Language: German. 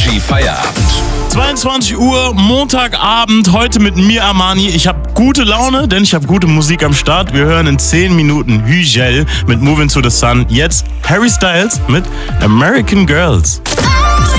Energy Feierabend. 22 Uhr, Montagabend, heute mit mir, Armani. Ich habe gute Laune, denn ich habe gute Musik am Start. Wir hören in 10 Minuten Hügel mit Moving to the Sun. Jetzt Harry Styles mit American Girls.